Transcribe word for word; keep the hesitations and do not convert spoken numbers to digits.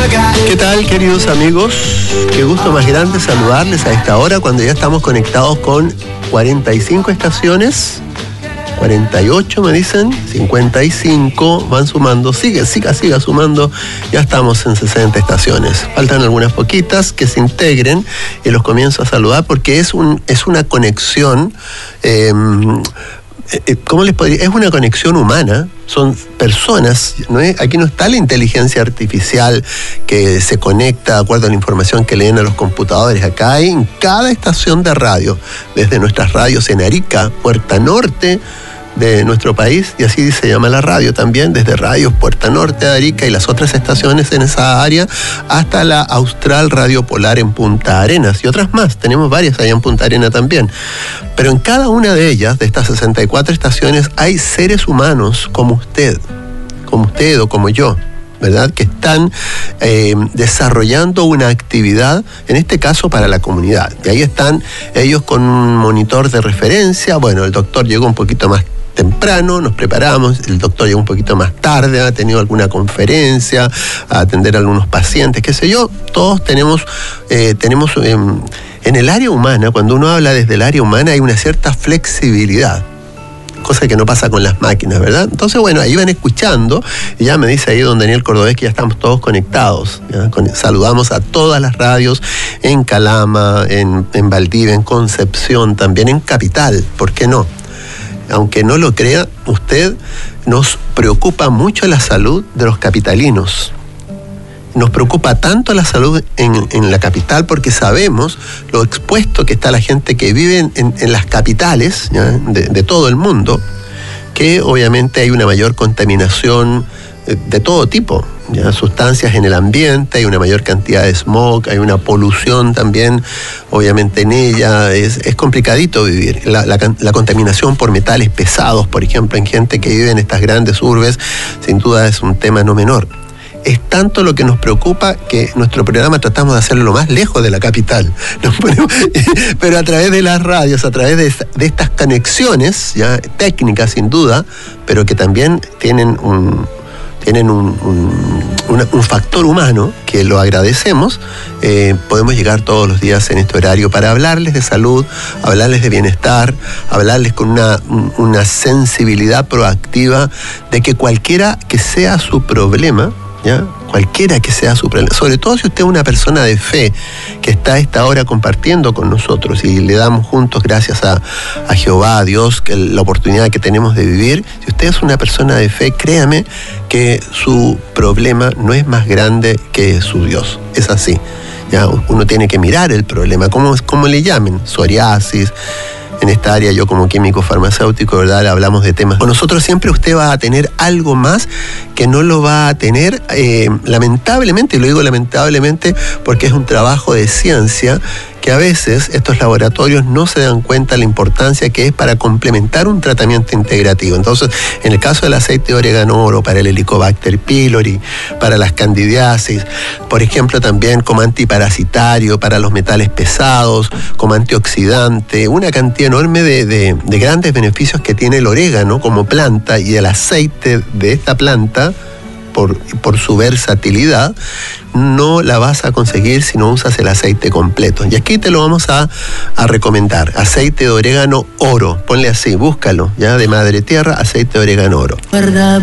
¿Qué tal, queridos amigos? Qué gusto más grande saludarles a esta hora cuando ya estamos conectados con cuarenta y cinco estaciones. cuarenta y ocho me dicen, cincuenta y cinco, van sumando, sigue, siga, siga sumando, ya estamos en sesenta estaciones. Faltan algunas poquitas que se integren y los comienzo a saludar porque es, un, es una conexión, eh, ¿cómo les podría? Es una conexión humana, son personas, ¿no es? Aquí no está la inteligencia artificial que se conecta de acuerdo a la información que leen a los computadores. Acá hay en cada estación de radio, desde nuestras radios en Arica, Puerta Norte de nuestro país, y así se llama la radio también, desde Radios Puerta Norte de Arica y las otras estaciones en esa área, hasta la Austral Radio Polar en Punta Arenas y otras más. Tenemos varias allá en Punta Arenas también. Pero en cada una de ellas, de estas sesenta y cuatro estaciones, hay seres humanos como usted, como usted o como yo, ¿verdad? Que están eh, desarrollando una actividad, en este caso para la comunidad. Y ahí están ellos con un monitor de referencia. Bueno, el doctor llegó un poquito más temprano, nos preparamos, el doctor llegó un poquito más tarde, ha tenido alguna conferencia, a atender a algunos pacientes, qué sé yo. Todos tenemos, eh, tenemos eh, en el área humana, cuando uno habla desde el área humana, hay una cierta flexibilidad, cosa que no pasa con las máquinas, ¿verdad? Entonces, bueno, ahí van escuchando, y ya me dice ahí don Daniel Cordobés que ya estamos todos conectados, ¿ya? Con, saludamos a todas las radios en Calama, en, en Valdivia, en Concepción, también en Capital, ¿por qué no? Aunque no lo crea, usted, nos preocupa mucho la salud de los capitalinos. Nos preocupa tanto la salud en, en la capital porque sabemos lo expuesto que está la gente que vive en, en, en las capitales, ¿ya? De, de todo el mundo, que obviamente hay una mayor contaminación de todo tipo, ¿ya? Sustancias en el ambiente, hay una mayor cantidad de smog, hay una polución también, obviamente en ella, es, es complicadito vivir. La, la, la contaminación por metales pesados, por ejemplo, en gente que vive en estas grandes urbes, sin duda es un tema no menor. Es tanto lo que nos preocupa que nuestro programa tratamos de hacerlo lo más lejos de la capital. Nos ponemos, pero a través de las radios, a través de, de estas conexiones, ya técnicas sin duda, pero que también tienen un... tienen un, un, un, un factor humano que lo agradecemos, eh, podemos llegar todos los días en este horario para hablarles de salud, hablarles de bienestar, hablarles con una, una sensibilidad proactiva de que cualquiera que sea su problema, ¿ya? Cualquiera que sea su problema, sobre todo si usted es una persona de fe que está a esta hora compartiendo con nosotros y le damos juntos, gracias a, a Jehová, a Dios, que la oportunidad que tenemos de vivir. Si usted es una persona de fe, créame que su problema no es más grande que su Dios. Es así. ¿Ya? Uno tiene que mirar el problema, como, como le llamen, psoriasis. En esta área, yo como químico farmacéutico, ¿verdad? Hablamos de temas. Con nosotros siempre usted va a tener algo más que no lo va a tener, eh, lamentablemente, y lo digo lamentablemente porque es un trabajo de ciencia, que a veces estos laboratorios no se dan cuenta de la importancia que es para complementar un tratamiento integrativo. Entonces, en el caso del aceite de orégano oro, para el Helicobacter pylori, para las candidiasis, por ejemplo, también como antiparasitario, para los metales pesados, como antioxidante, una cantidad enorme de, de, de grandes beneficios que tiene el orégano como planta, y el aceite de esta planta, Por, por su versatilidad, no la vas a conseguir si no usas el aceite completo. Y aquí te lo vamos a, a recomendar. Aceite de orégano oro. Ponle así, búscalo, ya, de madre tierra, aceite de orégano oro.